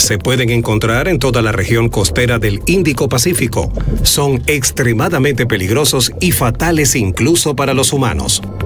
se pueden encontrar en toda la región costera del Índico-Pacífico. Son extremadamente peligrosos y fatales incluso para los humanos.